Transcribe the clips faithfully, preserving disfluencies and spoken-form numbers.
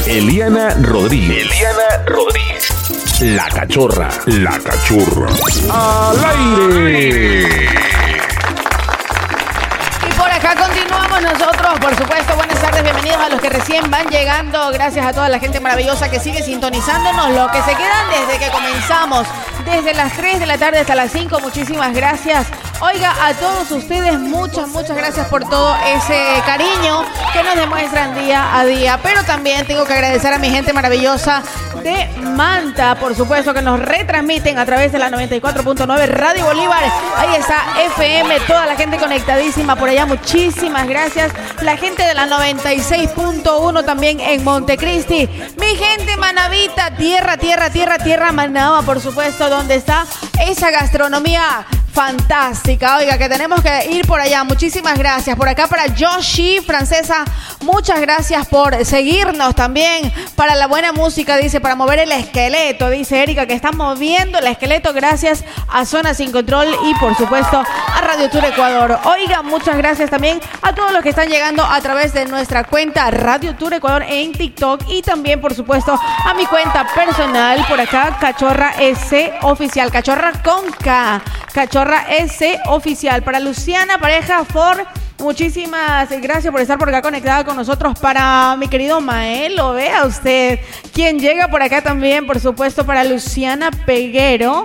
Eliana Rodríguez. Eliana Rodríguez. La Cachorra. La Cachorra. Al aire. Por acá continuamos nosotros, por supuesto. Buenas tardes, bienvenidos a los que recién van llegando. Gracias a toda la gente maravillosa que sigue sintonizándonos, los que se quedan desde que comenzamos, desde las tres de la tarde hasta las cinco. Muchísimas gracias. Oiga, a todos ustedes, muchas, muchas gracias por todo ese cariño que nos demuestran día a día. Pero también tengo que agradecer a mi gente maravillosa de Manta, por supuesto, que nos retransmiten a través de la noventa y cuatro punto nueve Radio Bolívar. Ahí está F M, toda la gente conectadísima por allá. Muchísimas gracias. La gente de la noventa y seis punto uno también en Montecristi. Mi gente manavita, tierra, tierra, tierra, tierra Manaba, por supuesto, donde está esa gastronomía fantástica. Oiga, que tenemos que ir por allá. Muchísimas gracias. Por acá para Yoshi, francesa, muchas gracias por seguirnos también. Para la buena música, dice, para mover el esqueleto, dice Erika, que está moviendo el esqueleto gracias a Zona Sin Control y por supuesto a Radio Tour Ecuador. Oiga, muchas gracias también a todos los que están llegando a través de nuestra cuenta Radio Tour Ecuador en TikTok y también por supuesto a mi cuenta personal por acá, Cachorra S Oficial, Cachorra con K, Cachorra S Oficial. Para Luciana Pareja Ford, muchísimas gracias por estar por acá conectada con nosotros. Para mi querido Maelo, vea usted, quien llega por acá también, por supuesto, para Luciana Peguero.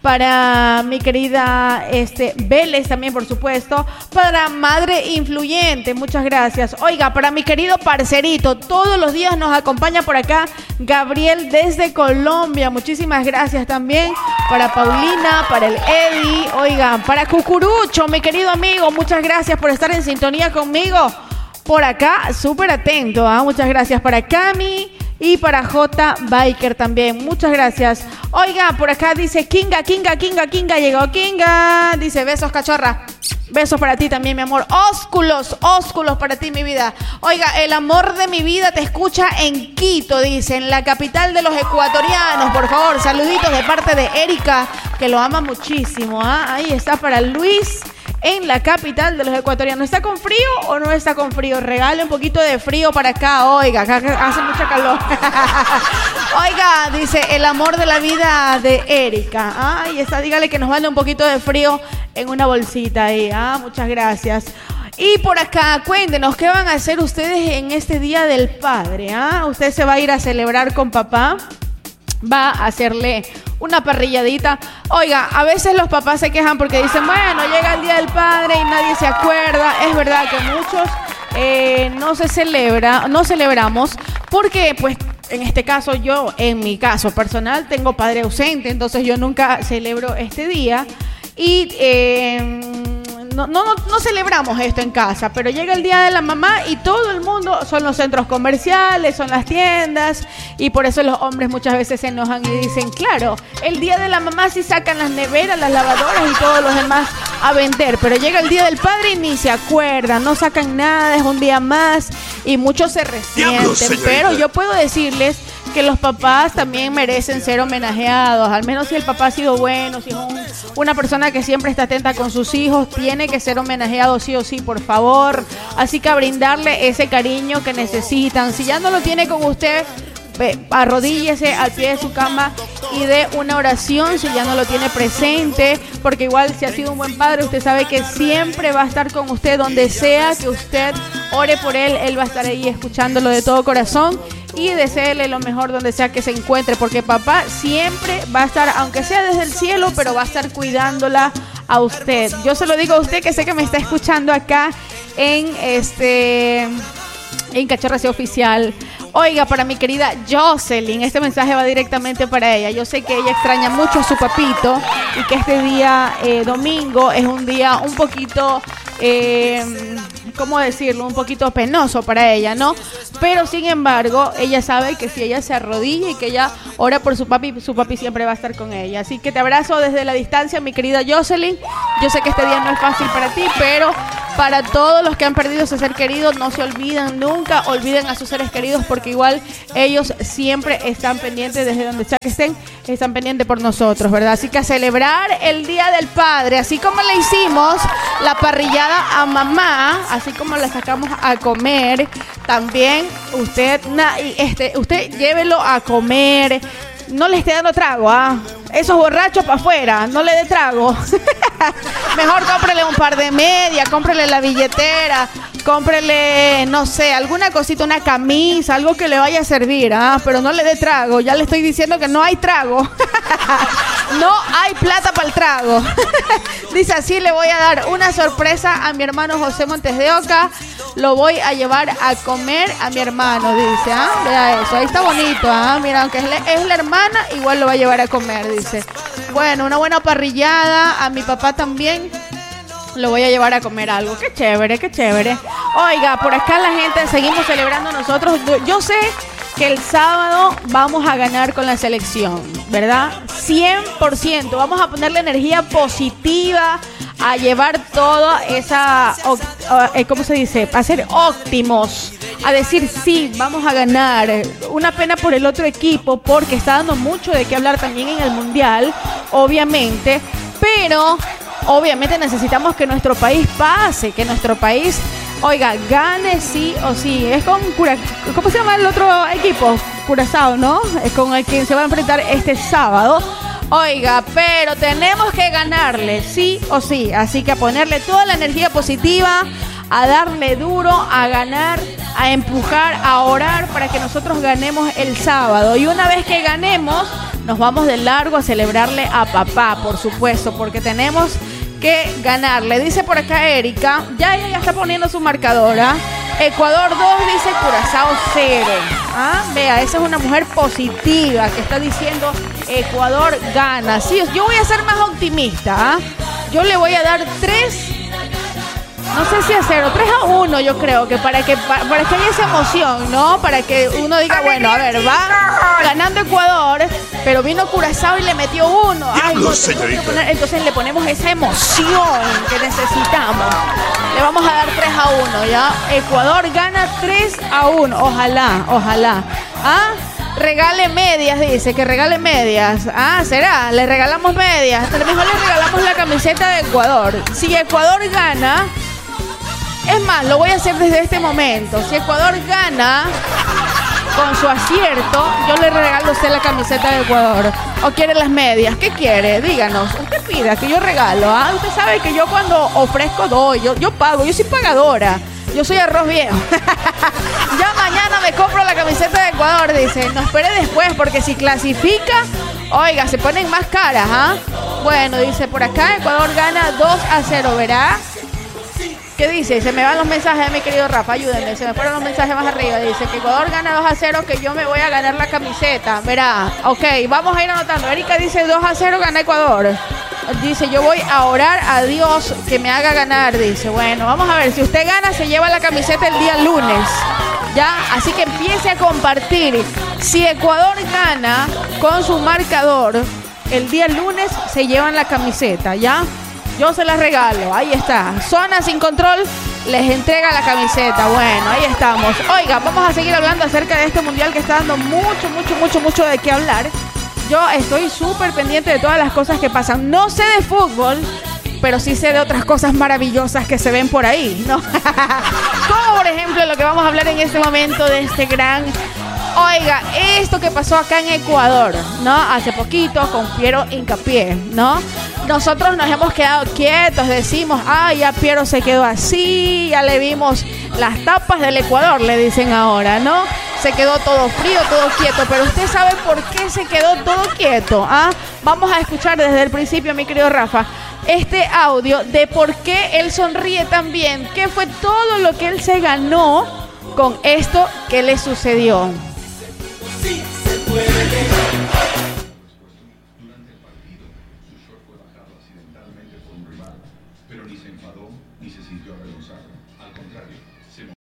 Para mi querida este, Vélez también, por supuesto. Para Madre Influyente, muchas gracias. Oiga, para mi querido parcerito, todos los días nos acompaña por acá Gabriel desde Colombia. Muchísimas gracias también. Para Paulina, para el Eddie. Oiga, para Cucurucho, mi querido amigo, muchas gracias por estar en sintonía conmigo. Por acá, súper atento. ¿eh? Muchas gracias para Cami. Y para J Biker también, muchas gracias. Oiga, por acá dice Kinga, Kinga, Kinga, Kinga, llegó Kinga. Dice, besos, cachorra. Besos para ti también, mi amor. Ósculos, ósculos para ti, mi vida. Oiga, el amor de mi vida te escucha en Quito, dice, en la capital de los ecuatorianos. Por favor, saluditos de parte de Erika, que lo ama muchísimo. ¿eh? Ahí está para Luis. En la capital de los ecuatorianos. ¿Está con frío o no está con frío? Regale un poquito de frío para acá. Oiga, acá hace mucha calor. Oiga, dice, el amor de la vida de Erika. Ahí está, dígale que nos mande un poquito de frío en una bolsita ahí. Ah, muchas gracias. Y por acá, cuéntenos, ¿qué van a hacer ustedes en este Día del Padre? ¿Ah? ¿Usted se va a ir a celebrar con papá? ¿Va a hacerle una parrilladita? Oiga, a veces los papás se quejan porque dicen, bueno, llega el Día del Padre y nadie se acuerda. Es verdad que muchos eh, no se celebra, no celebramos porque, pues, en este caso yo, en mi caso personal, tengo padre ausente, entonces yo nunca celebro este día y eh, no, no, no celebramos esto en casa, pero llega el Día de la Mamá y todo el mundo, son los centros comerciales, son las tiendas y por eso los hombres muchas veces se enojan y dicen, claro, el Día de la Mamá sí sacan las neveras, las lavadoras y todos los demás a vender, pero llega el Día del Padre y ni se acuerdan, no sacan nada, es un día más y muchos se resienten, pero yo puedo decirles que los papás también merecen ser homenajeados, al menos si el papá ha sido bueno, si es un, una persona que siempre está atenta con sus hijos, tiene que ser homenajeado sí o sí, por favor. Así que a brindarle ese cariño que necesitan. Si ya no lo tiene con usted, arrodíllese al pie de su cama y dé una oración si ya no lo tiene presente, porque igual si ha sido un buen padre, usted sabe que siempre va a estar con usted donde sea que usted ore por él, él va a estar ahí escuchándolo de todo corazón y deséele lo mejor donde sea que se encuentre, porque papá siempre va a estar, aunque sea desde el cielo, pero va a estar cuidándola a usted. Yo se lo digo a usted que sé que me está escuchando acá en este en Cachorra C Oficial. Oiga, para mi querida Jocelyn, este mensaje va directamente para ella. Yo sé que ella extraña mucho a su papito y que este día eh, domingo es un día un poquito, eh, ¿cómo decirlo? Un poquito penoso para ella, ¿no? Pero sin embargo, ella sabe que si ella se arrodilla y que ella ora por su papi, su papi siempre va a estar con ella. Así que te abrazo desde la distancia, mi querida Jocelyn. Yo sé que este día no es fácil para ti, pero Para todos los que han perdido a su ser querido, no se olviden nunca, olviden a sus seres queridos porque igual ellos siempre están pendientes desde donde sea que estén, están pendientes por nosotros, ¿verdad? Así que a celebrar el Día del Padre, así como le hicimos la parrillada a mamá, así como la sacamos a comer, también usted, na, este, usted llévelo a comer. No le esté dando trago, ¿ah? Esos borrachos para afuera, no le dé trago. Mejor cómprele un par de medias, cómprele la billetera, cómprele, no sé, alguna cosita, una camisa, algo que le vaya a servir, ¿ah? Pero no le dé trago, ya le estoy diciendo que no hay trago. No hay plata para el trago. Dice así, le voy a dar una sorpresa a mi hermano José Montes de Oca. Lo voy a llevar a comer a mi hermano, dice, ¿ah? Vea eso, ahí está bonito, ¿ah? Mira, aunque es, le, es la hermana, igual lo va a llevar a comer, dice. Bueno, una buena parrillada, a mi papá también lo voy a llevar a comer algo. Qué chévere, qué chévere. Oiga, por acá la gente, seguimos celebrando nosotros. Yo sé que el sábado vamos a ganar con la selección, ¿verdad? cien por ciento. Vamos a ponerle energía positiva, a llevar toda esa, ¿cómo se dice? A ser óptimos, a decir sí, vamos a ganar. Una pena por el otro equipo porque está dando mucho de qué hablar también en el Mundial, obviamente, pero obviamente necesitamos que nuestro país pase, que nuestro país, oiga, gane sí o sí. Es con Cura, ¿cómo se llama el otro equipo? Curazao, ¿no? Es con el que se va a enfrentar este sábado. Oiga, pero tenemos que ganarle, sí o sí. Así que a ponerle toda la energía positiva, a darle duro, a ganar, a empujar, a orar para que nosotros ganemos el sábado. Y una vez que ganemos, nos vamos de largo a celebrarle a papá, por supuesto, porque tenemos que ganarle. Dice por acá Erika, ya ella ya está poniendo su marcadora. Ecuador dos, dice Curazao cero. ¿Ah? Vea, esa es una mujer positiva que está diciendo Ecuador gana. Sí, yo voy a ser más optimista. ¿Ah? Yo le voy a dar tres, no sé si a cero, tres a uno yo creo que para que para, para que haya esa emoción, ¿no? Para que uno diga, bueno, a ver, va ganando Ecuador, pero vino Curazao y le metió uno. Ay, no, poner, entonces le ponemos esa emoción que necesitamos. Le vamos a dar tres a uno, ¿ya? Ecuador gana tres a uno. Ojalá, ojalá. ¿Ah? Regale medias, dice, que regale medias. Ah, ¿será? Le regalamos medias. A lo mejor le regalamos la camiseta de Ecuador. Si Ecuador gana, es más, lo voy a hacer desde este momento. Si Ecuador gana con su acierto, yo le regalo a usted la camiseta de Ecuador. ¿O quiere las medias? ¿Qué quiere? Díganos. Usted pida que yo regalo. ¿Ah? Usted sabe que yo cuando ofrezco doy. Yo, yo pago. Yo soy pagadora. Yo soy arroz viejo. Ya mañana me compro la camiseta de Ecuador, dice. No espere después, porque si clasifica, oiga, se ponen más caras, ¿ah? Bueno, dice por acá, Ecuador gana dos a cero, ¿verá? ¿Qué dice? Se me van los mensajes de mi querido Rafa, ayúdenme. Se me fueron los mensajes más arriba. Dice que Ecuador gana dos a cero, que yo me voy a ganar la camiseta. Verá, ok, vamos a ir anotando. Erika dice dos a cero, gana Ecuador. Dice, yo voy a orar a Dios que me haga ganar. Dice, bueno, vamos a ver. Si usted gana, se lleva la camiseta el día lunes. ¿Ya? Así que empiece a compartir. Si Ecuador gana con su marcador, el día lunes se llevan la camiseta, ¿ya? Yo se las regalo, ahí está. Zona Sin Control les entrega la camiseta. Bueno, ahí estamos. Oiga, vamos a seguir hablando acerca de este mundial que está dando mucho, mucho, mucho, mucho de qué hablar. Yo estoy súper pendiente de todas las cosas que pasan. No sé de fútbol, pero sí sé de otras cosas maravillosas que se ven por ahí, ¿no? Como por ejemplo lo que vamos a hablar en este momento de este gran... Oiga, esto que pasó acá en Ecuador, ¿no? Hace poquito con Piero Hincapié, ¿no? Nosotros nos hemos quedado quietos, decimos, ah, ya Piero se quedó así, ya le vimos las tapas del Ecuador, le dicen ahora, ¿no? Se quedó todo frío, todo quieto, pero usted sabe por qué se quedó todo quieto, ¿ah? Vamos a escuchar desde el principio, mi querido Rafa, este audio de por qué él sonríe tan bien, qué fue todo lo que él se ganó con esto que le sucedió. Sí, se puede. Durante el partido, su short fue bajado accidentalmente por un rival, pero ni se enfadó ni se sintió avergonzado. Al contrario,